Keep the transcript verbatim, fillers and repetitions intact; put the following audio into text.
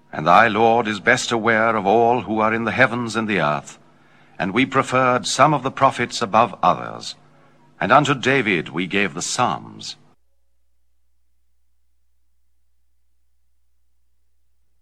And thy Lord is best aware of all who are in the heavens and the earth. And we preferred some of the prophets above others. And unto David we gave the Psalms.